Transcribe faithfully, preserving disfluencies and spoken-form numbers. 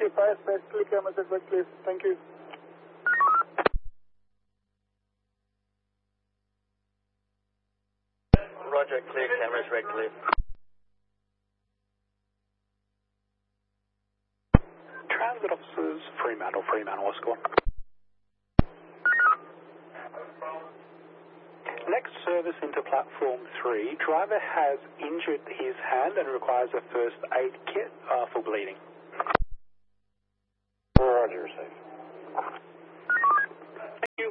five, Wesley cameras at Redcliffe. Thank you. Roger, clear cameras, Redcliffe. Transit officers, Fremantle, Fremantle Escort. Next service into platform three. Driver has injured his hand and requires a first aid kit uh, for bleeding. Roger, safe.